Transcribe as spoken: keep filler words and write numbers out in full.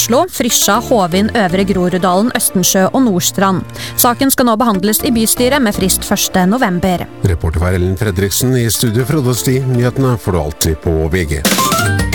Oslo, Frysja, Hovin, Øvre Groruddalen, Østensjø og Nordstrand. Saken skal nå behandles i bystyret med frist første november. Reporter var Ellen Fredriksen. I studio Frode Sti. Nyhetene får du alltid på V G.